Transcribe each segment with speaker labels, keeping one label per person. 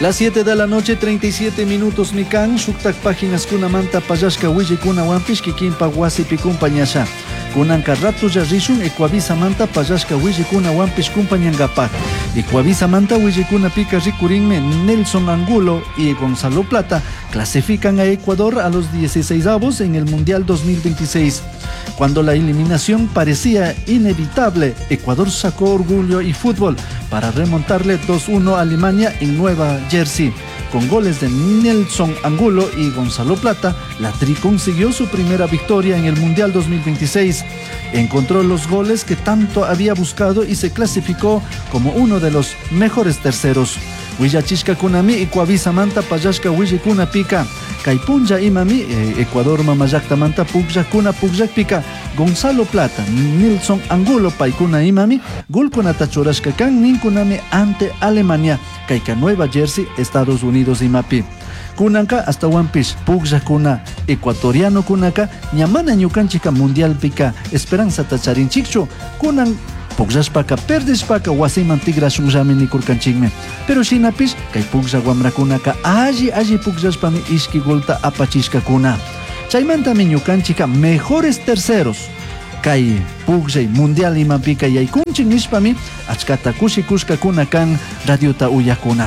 Speaker 1: Las 7 de la noche, 37 minutos mikan, shuktak páginas kunamanta payashka wiji kuna wampish kikinpa wasi pikumpañasha. Kunanka rato ya rishun ecuavisa manta payashka wiji kuna wampish kumpañangapak. Ecuavisa manta wiji kuna pika rikurinme Nelson Angulo y Gonzalo Plata clasifican a Ecuador a los 16avos en el Mundial 2026. Cuando la eliminación parecía inevitable, Ecuador sacó orgullo y fútbol para remontarle 2-1 a Alemania en Nueva Jersey. Con goles de Nelson Angulo y Gonzalo Plata, la Tri consiguió su primera victoria en el Mundial 2026. Encontró los goles que tanto había buscado y se clasificó como uno de los mejores terceros. Huillachishka kunami y Coavisa manta payashka kuna pika. Kaipunja imami Ecuador mamayakta manta kuna pika. Gonzalo Plata, Nelson Angulo paikuna imami. Gulkunata churashka kan ninkunami ante Alemania. Kaika Nueva Jersey, Estados Unidos imapi. Kunanka hasta Wampish, Pugja kuna ecuatoriano kunaka, ñamana ñukanchika mundial pika, esperanza tacharinchikchu, kunan Pugjaspaka, perdespaka, wasiman tigrashunjami nikurkanchikme. Pero shinapish, kay Pugja wamrakunaka, alli Pugjaspami ishki golta apachishka kuna. Chaymantami ñukanchika mejores terceros. Kay Pugjay mundial imapika yaykunchik nishpami, achkata kushikushka kuna kan radiota uyakuna.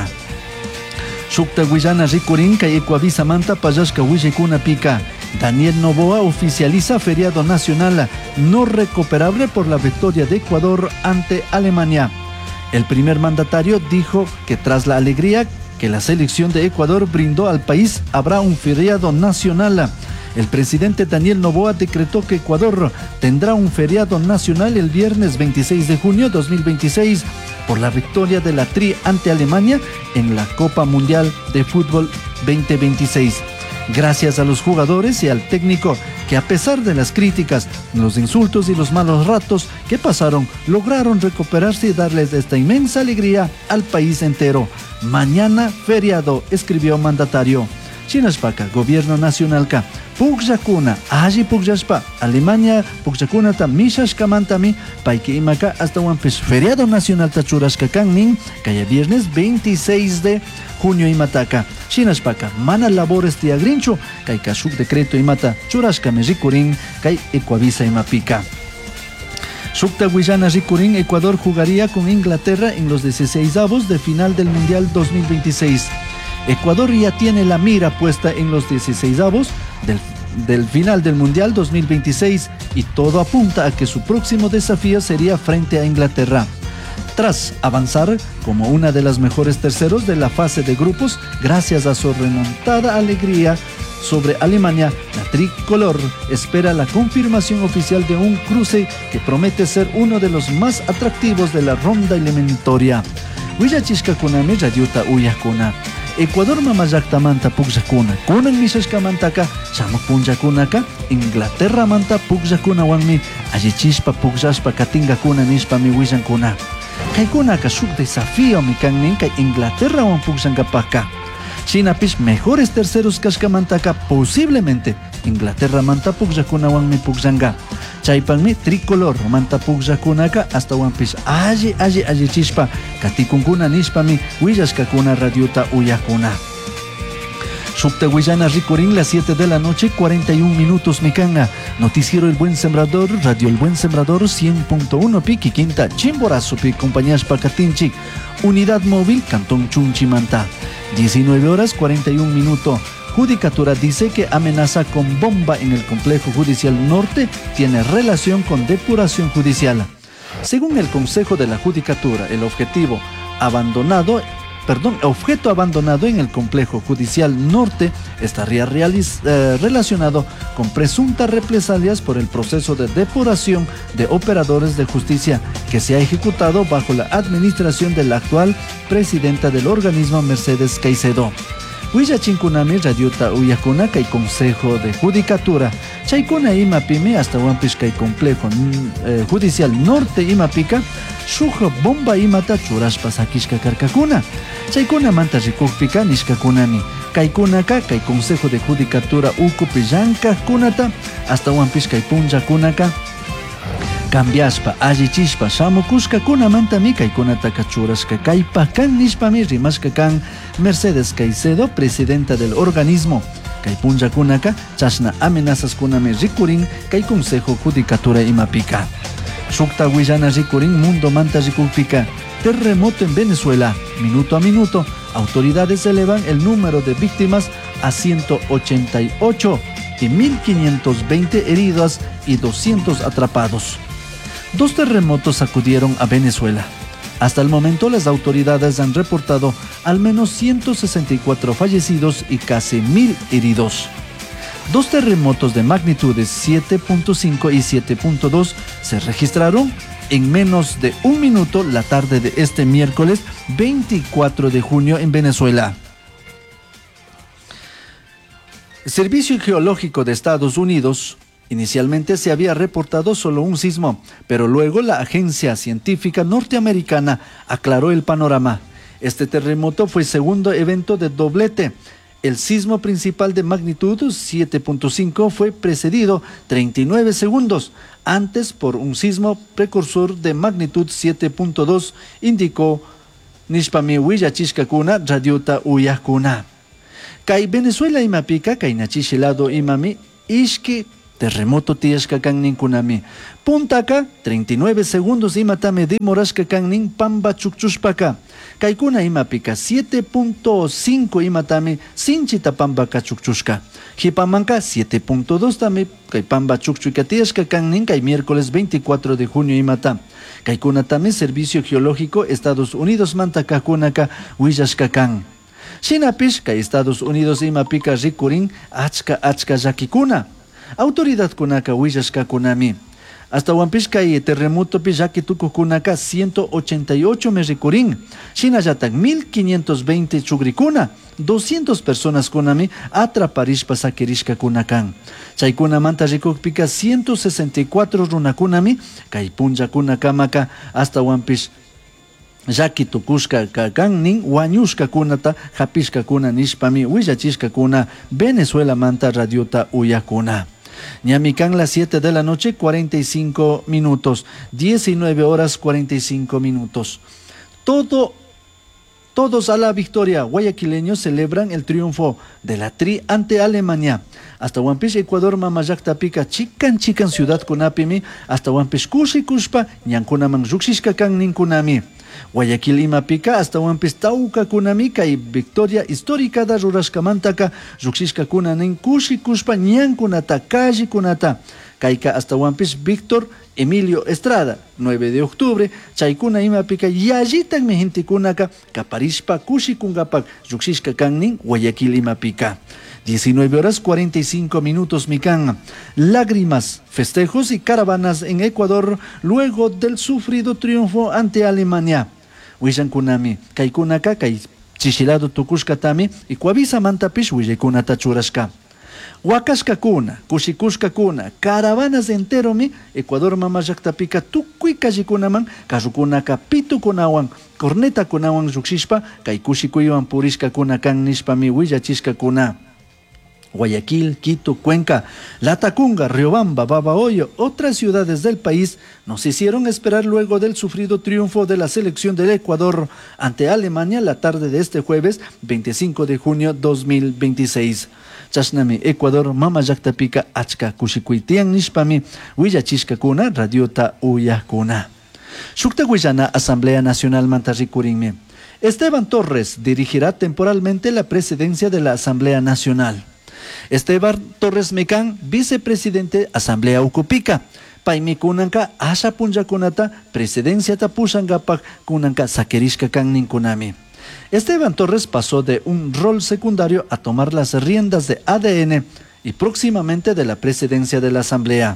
Speaker 1: Shukta Guillana rikurin kay Ecuavisa manta payashka kuna pika. Daniel Noboa oficializa feriado nacional no recuperable por la victoria de Ecuador ante Alemania. El primer mandatario dijo que tras la alegría que la selección de Ecuador brindó al país, habrá un feriado nacional. El presidente Daniel Noboa decretó que Ecuador tendrá un feriado nacional el viernes 26 de junio 2026 por la victoria de la Tri ante Alemania en la Copa Mundial de Fútbol 2026. Gracias a los jugadores y al técnico que, a pesar de las críticas, los insultos y los malos ratos que pasaron, lograron recuperarse y darles esta inmensa alegría al país entero. Mañana feriado, escribió mandatario. Chinashpaka, Gobierno Nacional ka, Pugjakuna, Aji Pugjaspa, Alemania, Pugjakuna ta Mishashkamantami, Paiki Imaka, hasta Wampish, feriado nacional Tachurashka Kannin, Kaya viernes 26 de junio Imataka. Chinashpaka, mana labores tiagrincho, Kai Kashuk decreto Imata, Churashka Mejikurin, Kai Ecuavisa Imapika. Shukta Guillana Rikurin, Ecuador jugaría con Inglaterra en los 16avos de final del Mundial 2026. Ecuador ya tiene la mira puesta en los 16avos del final del Mundial 2026 y todo apunta a que su próximo desafío sería frente a Inglaterra. Tras avanzar como una de las mejores terceros de la fase de grupos, gracias a su remontada alegría sobre Alemania, la tricolor espera la confirmación oficial de un cruce que promete ser uno de los más atractivos de la ronda eliminatoria. Huillachishka kunami radiota uyakuna. Ecuador mamayakta manta pugjakuna. Kunan mishashkamantaka shamak punjakunaka. Inglaterra manta pugjakuna wanmi allichishpa pugjashpa katingakuna nishpami willankuna. Kaykunaka shuk desafío mikannin kay Inglaterra wan pugjankapaka. Chinapish mejores terceros kashkamantaka posiblemente Inglaterra manta pugjakuna wanmi pugjanga. Chaypanmi tricolor manta pugjakunaka hasta wanpish alli chispa katikunkuna nishpami willashkakuna radiota uyakuna. Shukta Guillana Rikurin, las 7 de la noche, 41 minutos mikanga. Noticiero El Buen Sembrador, Radio El Buen Sembrador, 100.1 Piki Quinta, Chimborazo Pi, Compañías Pacatinchi, Unidad Móvil, Cantón Chunchimanta. 19 horas, 41 minutos. Judicatura dice que amenaza con bomba en el complejo judicial norte tiene relación con depuración judicial. Según el Consejo de la Judicatura, el objeto abandonado en el complejo judicial norte estaría relacionado con presuntas represalias por el proceso de depuración de operadores de justicia que se ha ejecutado bajo la administración de la actual presidenta del organismo, Mercedes Caicedo. Huillachinkunami radiota uyakuna kay Consejo de Judicatura. Chaykuna imapimi hasta Wampish kay complejo judicial norte imapika shuja bomba imata churashpa sakishka karkakuna. Chaykuna manta rikukpika nishkakunami. Kaykunaka kay Consejo de Judicatura ukupi llankajkunata hasta Wampish kay punjakunaka cambiaspa, allichishpa, shamukushka kunamantami kaykunata kachurashka kaypa kan nishpami rimashka kan Mercedes Caicedo, presidenta del organismo. Kaipunja kunaka, chashna amenazas kuname rikurin, kai Consejo Judicatura Imapica. Shukta Huillana rikurin, mundo manta rikupika. Terremoto en Venezuela. Minuto a minuto, autoridades elevan el número de víctimas a 188 y 1.520 heridos y 200 atrapados. 2 terremotos sacudieron a Venezuela. Hasta el momento, las autoridades han reportado al menos 164 fallecidos y casi 1.000 heridos. 2 terremotos de magnitudes 7.5 y 7.2 se registraron en menos de un minuto la tarde de este miércoles 24 de junio en Venezuela. El Servicio Geológico de Estados Unidos inicialmente se había reportado solo un sismo, pero luego la agencia científica norteamericana aclaró el panorama. Este terremoto fue el segundo evento de doblete. El sismo principal de magnitud 7.5 fue precedido 39 segundos antes por un sismo precursor de magnitud 7.2, indicó Nishpami Willachishkakuna Radiota Uyakuna. Kai Venezuela imapica, kai nachishilado imami, ishki terremoto tiashka kannin kunami. Puntaka, 39 segundos imatame demorashka kannin pamba chukchushpaka. Kaikuna imapica 7.5 imatame sinchita pamba kachukchushka. Hipamanka 7.2 tame kai pamba chukchuka tiashka kannin kai miércoles 24 de junio imata. Kaikuna tame Servicio Geológico Estados Unidos mantaka kunaka willashka kan. Shinapish kai Estados Unidos imapica rikurin achka yakikuna. Autoridad kunaka willashka kunami. Hasta Huampishka y terremoto pishaki tukukunaka 188 merikurin. Shinayatak 1520 chugrikuna. 200 personas kunami atraparishpa sakirishka kunakan. Chaykuna manta rikukpika 164 runakunami. Kaipunja kunakamaka hasta Huampish. Yaki tukushka kakannin wañushka kunata hapishka kuna nishpami willachishka kuna Venezuela manta radiota uyakuna. Ñamican las 7 de la noche 45 minutos, 19 horas 45 minutos. Todos a la victoria. Guayaquileños celebran el triunfo de la Tri ante Alemania. Hasta Huampish, Ecuador, Mamayacta Pica, chican ciudad kunapimi, hasta Huampish kushi kushpa, ñankunaman ruxishka kan ninkunami. Guayaquil imapica hasta Huampish Tauca kunamika y victoria histórica da rurashkamantaka ruxishka kunanin kushi kushpa ñankunata kaji kunata. Kaika hasta Huampish Víctor Emilio Estrada, 9 de octubre, chaykuna imapica yajitan mehintikunaka kaparishpa kushi kungapak ruxishka kannin Guayaquil imapica. 19 horas 45 minutos mikan. Lágrimas, festejos y caravanas en Ecuador luego del sufrido triunfo ante Alemania. Huillan kunami, kaikunaka, kai chishilado tukushkatami y kuavisa mantapish huillaykunata churashka. Huacashkakuna, kushikushkakuna, caravanas enteromi, Ecuador mamayactapica tukui kallikunaman, karukunaka pitukunawan, corneta kunawan ruxishpa, kai kushikuywan purishkakuna kan nishpami huillachishkakuna. Guayaquil, Quito, Cuenca, Latacunga, Riobamba, Babahoyo, otras ciudades del país nos hicieron esperar luego del sufrido triunfo de la selección del Ecuador ante Alemania la tarde de este jueves 25 de junio 2026. Chashnami, Ecuador, Mamayactapica, Achka, Kushikuitian, Nishpami, Huillachishkakuna, Radiota Uyakuna. Shukta Guayana, Asamblea Nacional Mantarrikurinme. Esteban Torres dirigirá temporalmente la presidencia de la Asamblea Nacional. Esteban Torres Mecán, vicepresidente Asamblea Ucupica. Paimi kunanka asha punjakunata presidencia tapushangapak kunanka sakerishka kan ninkunami. Esteban Torres pasó de un rol secundario a tomar las riendas de ADN y próximamente de la presidencia de la Asamblea.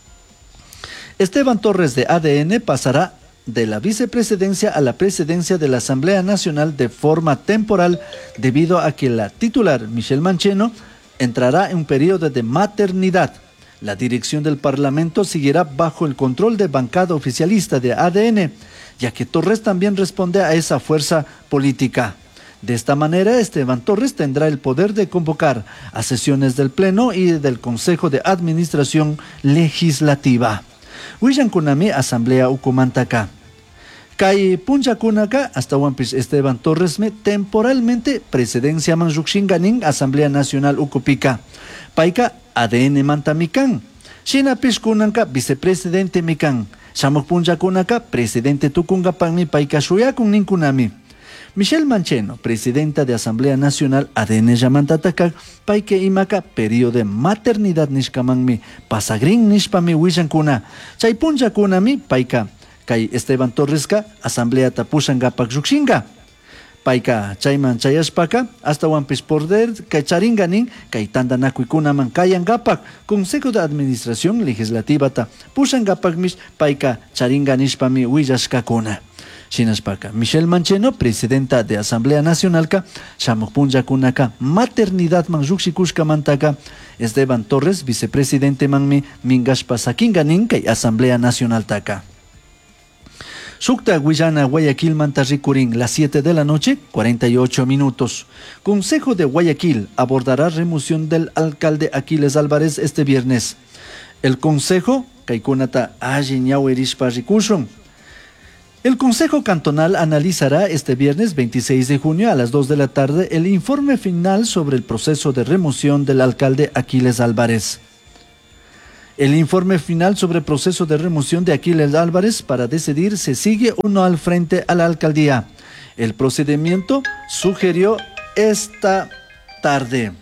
Speaker 1: Esteban Torres de ADN pasará de la vicepresidencia a la presidencia de la Asamblea Nacional de forma temporal debido a que la titular, Michelle Mancheno, entrará en un periodo de maternidad. La dirección del Parlamento seguirá bajo el control de bancada oficialista de ADN, ya que Torres también responde a esa fuerza política. De esta manera, Esteban Torres tendrá el poder de convocar a sesiones del Pleno y del Consejo de Administración Legislativa. Huillan Kunami, Asamblea Ucumantaka. Kay punchakunaka hasta wampis Esteban Torres me temporalmente presidencia man rukshinganin Asamblea Nacional Ukupika. Paika ADN manta mikan. Shinapis kunanka vicepresidente mikan. Shamuk punchakunaka presidente tukungapanmi paika shuyakun ninkunami. Michelle Mancheno, presidenta de Asamblea Nacional ADN Yamantataka, paike imaka periodo de maternidad nishkamanmi pasagrin nishpami wishankuna. Chay punchakunami paika kay Esteban Torreska Asamblea tapushangapak rukshinga. Paika chayman chayashpaka hasta wampis poder kay charinganin kay tandanakuikunaman kayangapak Consejo de Administración Legislativa ta pushangapakmish paika charinganishpami willashkakuna. Shinashpaka Michelle Mancheno, presidenta de Asamblea Nacional ka shamuk punchakunaka maternidad man ruksikushka mantaka Esteban Torres vicepresidente manmi mingashpa sakinganin kay Asamblea Nacional taka. Sukta Guayana, Guayaquil, Mantarricurín, las 7 de la noche, 48 minutos. Consejo de Guayaquil abordará remoción del alcalde Aquiles Álvarez este viernes. El Consejo, Kaikunata Ajiñauerishparricushon. El Consejo Cantonal analizará este viernes 26 de junio a las 2 de la tarde el informe final sobre el proceso de remoción del alcalde Aquiles Álvarez. El informe final sobre el proceso de remoción de Aquiles Álvarez para decidir si sigue o no al frente a la alcaldía. El procedimiento sugirió esta tarde.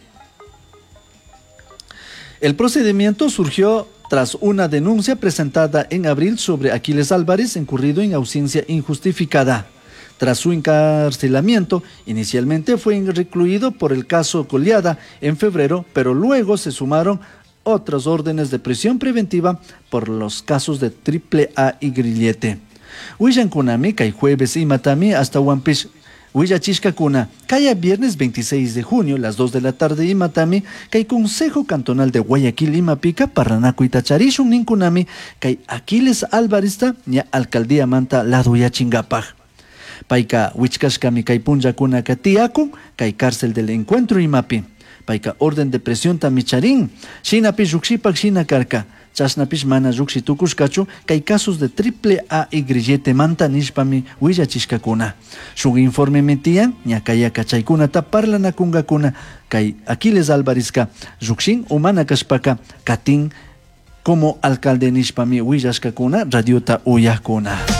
Speaker 1: El procedimiento surgió tras una denuncia presentada en abril sobre Aquiles Álvarez incurrido en ausencia injustificada. Tras su encarcelamiento, inicialmente fue recluido por el caso Coleada en febrero, pero luego se sumaron otras órdenes de prisión preventiva por los casos de AAA y grillete. Huillankunami, kay jueves y matami hasta Wampish. Huillachishkakuna, kaya viernes 26 de junio, las 2 de la tarde y matami, kay Consejo Cantonal de Guayaquil y Mapica, Parranaco y Tacharishun ninkunami, kay Aquiles Álvarez ña alcaldía manta lado yachingapaj. Paika huichkashkami kay punchakuna katiaku, kay cárcel del encuentro y mapi. Paika orden de presión tamicharín, shinapi rukshipak shinakarka, chasnapish mana ruksitukushkachu, kay casos de AAA y grillete manta nishpami huillachishkakuna. Shun informe metían, ñakaya kachaykunata parlanakungakuna, kay Aquiles Álvarezka, rukshin humana kashpaka, katin como alcalde nishpami huillashkakuna, radiota uyakuna.